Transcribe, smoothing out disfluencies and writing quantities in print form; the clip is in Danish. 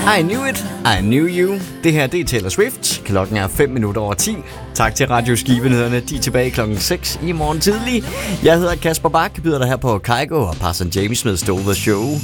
I knew it, I knew you. Det her, det er Taylor Swift. Klokken er 10:05. Tak til Radio Skivenhederne. De er tilbage klokken 6 i morgen tidlig. Jeg hedder Kasper Bak, byder dig her på Kygo og Parson James med Stole the Show.